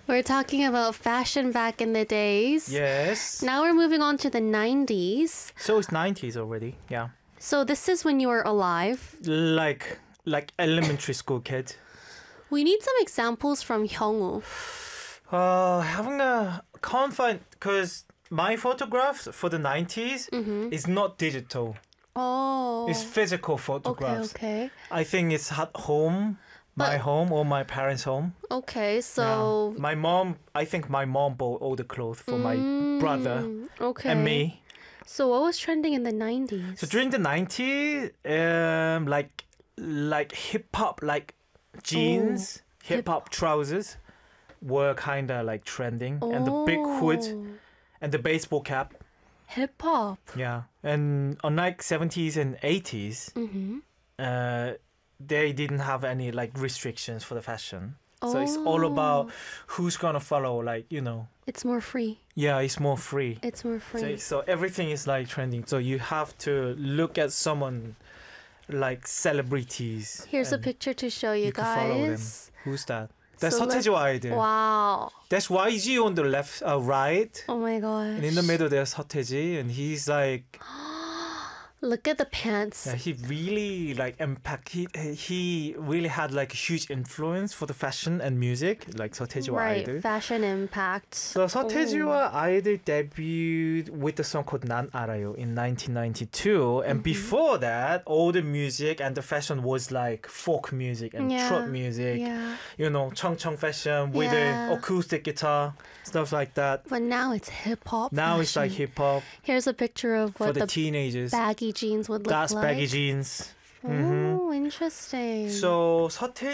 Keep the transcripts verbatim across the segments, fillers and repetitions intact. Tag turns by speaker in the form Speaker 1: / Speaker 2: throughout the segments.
Speaker 1: We're talking about fashion back in the days.
Speaker 2: Yes.
Speaker 1: Now we're moving on to the nineties.
Speaker 2: So it's nineties already. Yeah.
Speaker 1: So this is when you were alive.
Speaker 2: Like like elementary school kid.
Speaker 1: We need some examples from Hyungwoo.
Speaker 2: Uh, having a can't find because my photographs for the nineties
Speaker 1: Mm-hmm.
Speaker 2: is not digital.
Speaker 1: Oh.
Speaker 2: It's physical
Speaker 1: okay,
Speaker 2: photographs.
Speaker 1: okay.
Speaker 2: I think it's at home, my
Speaker 1: But-
Speaker 2: home or my parents' home.
Speaker 1: Okay, so...
Speaker 2: Yeah. My mom, I think my mom bought all the clothes for my brother
Speaker 1: Mm, okay.
Speaker 2: and me.
Speaker 1: So what was trending in the nineties?
Speaker 2: So during the nineties, um, like like hip hop, like jeans, hip hop trousers were kind of like trending, and the big hood and the baseball cap.
Speaker 1: Hip hop.
Speaker 2: Yeah, and unlike seventies and eighties,
Speaker 1: Mm-hmm.
Speaker 2: uh, they didn't have any like restrictions for the fashion. So it's all about who's gonna follow, like, you know.
Speaker 1: It's more free.
Speaker 2: Yeah, it's more free.
Speaker 1: It's more free.
Speaker 2: So, so everything is like trending. So you have to look at someone like celebrities.
Speaker 1: Here's a
Speaker 2: and
Speaker 1: picture to show you,
Speaker 2: you can follow them.
Speaker 1: guys.
Speaker 2: Who's that? That's
Speaker 1: So
Speaker 2: 서태지와 아이들.
Speaker 1: Wow.
Speaker 2: That's Y G on the left, uh, right.
Speaker 1: Oh my gosh.
Speaker 2: And in the middle there's 서태지, and he's like,
Speaker 1: Look at the pants.
Speaker 2: yeah, he really like impact. He he really had like a huge influence for the fashion and music, like 서태지와
Speaker 1: Right,
Speaker 2: 아이들.
Speaker 1: fashion impact.
Speaker 2: So 서태지와 아이들 debuted with the song called 난 알아요 in nineteen ninety-two, and
Speaker 1: Mm-hmm.
Speaker 2: before that, all the music and the fashion was like folk music and
Speaker 1: Yeah,
Speaker 2: trot music.
Speaker 1: Yeah.
Speaker 2: You know, 청청 fashion with
Speaker 1: Yeah.
Speaker 2: the acoustic guitar, stuff like that.
Speaker 1: But now it's hip hop.
Speaker 2: Now it's like
Speaker 1: fashion.
Speaker 2: hip hop
Speaker 1: Here's a picture of
Speaker 2: for
Speaker 1: what
Speaker 2: the,
Speaker 1: the
Speaker 2: teenagers.
Speaker 1: baggy jeans would look
Speaker 2: That's
Speaker 1: like.
Speaker 2: baggy jeans.
Speaker 1: Oh, interesting.
Speaker 2: So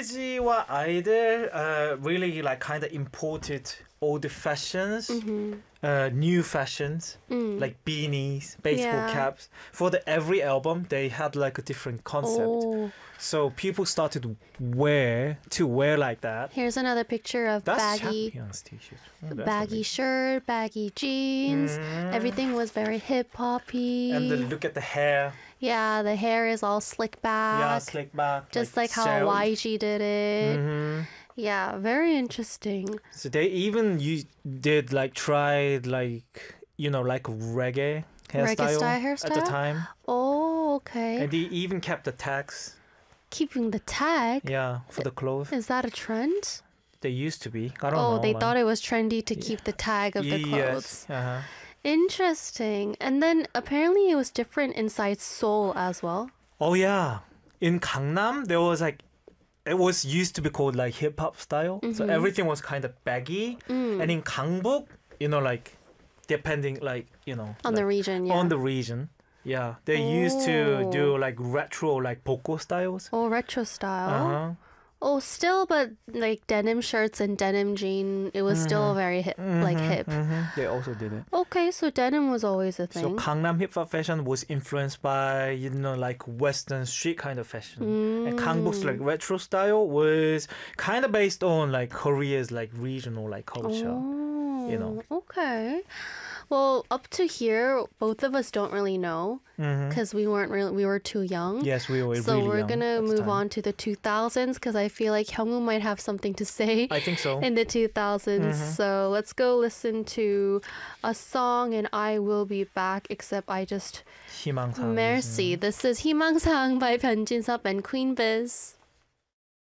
Speaker 2: 서태지와 아이들 uh, really like kind of imported all the fashions, uh, new fashions,
Speaker 1: Mm.
Speaker 2: like beanies, baseball
Speaker 1: Yeah.
Speaker 2: caps. For the every album, they had like a different concept.
Speaker 1: Oh,
Speaker 2: So people started to wear to wear like that.
Speaker 1: here's another picture of
Speaker 2: That's
Speaker 1: baggy,
Speaker 2: Champion's t-shirt. Oh, that's
Speaker 1: baggy
Speaker 2: amazing.
Speaker 1: shirt, baggy jeans.
Speaker 2: Mm.
Speaker 1: Everything was very hip hoppy.
Speaker 2: And the look at the hair.
Speaker 1: Yeah, the hair is all slick back.
Speaker 2: Yeah, slick back.
Speaker 1: Just like, how
Speaker 2: Sarah.
Speaker 1: Y G did it.
Speaker 2: Mhm.
Speaker 1: Yeah, very interesting.
Speaker 2: So they even you did like tried like you know like reggae hairstyle
Speaker 1: style
Speaker 2: at the
Speaker 1: hairstyle?
Speaker 2: time,
Speaker 1: Oh, okay.
Speaker 2: and they even kept the tags.
Speaker 1: Keeping the tag.
Speaker 2: Yeah, for the clothes.
Speaker 1: Is that a trend?
Speaker 2: They used to be. I don't
Speaker 1: Oh,
Speaker 2: know.
Speaker 1: they
Speaker 2: like-
Speaker 1: thought it was trendy to keep the tag of the clothes.
Speaker 2: Yes. Uh-huh.
Speaker 1: Interesting. And then apparently it was different inside Seoul as well.
Speaker 2: Oh yeah, in Gangnam there was like it was used to be called like hip hop style. So
Speaker 1: Mhm.
Speaker 2: everything was kind of baggy,
Speaker 1: Mm.
Speaker 2: and in Gangbuk, you know, like depending like you know
Speaker 1: On the
Speaker 2: like,
Speaker 1: region, yeah.
Speaker 2: on the region. Yeah, they used to
Speaker 1: Oh.
Speaker 2: do like retro like boko styles.
Speaker 1: Oh, retro style.
Speaker 2: Uh-huh.
Speaker 1: Oh, still, but like denim shirts and denim jean, it was still very hip, like hip.
Speaker 2: Mhm. They also did it.
Speaker 1: Okay, so denim was always a
Speaker 2: So
Speaker 1: thing.
Speaker 2: Gangnam hip hop fashion was influenced by you know like Western street kind of fashion, and Gangbuk's like retro style was kind of based on like Korea's like regional like culture.
Speaker 1: Oh,
Speaker 2: you know.
Speaker 1: Okay. Well, up to here, both of us don't really know
Speaker 2: Mhm.
Speaker 1: because we weren't really, we were too young.
Speaker 2: Yes, we were
Speaker 1: So
Speaker 2: really
Speaker 1: we're
Speaker 2: young
Speaker 1: gonna
Speaker 2: at the
Speaker 1: move
Speaker 2: time.
Speaker 1: on to the two thousands because I feel like Hyungwoo might have something to say
Speaker 2: I think so.
Speaker 1: in the two thousands.
Speaker 2: Mm-hmm.
Speaker 1: So let's go listen to a song and I will be back. Except I just
Speaker 2: 희망사항.
Speaker 1: merci. This is 희망사항 by 변진섭 and Queen Biz.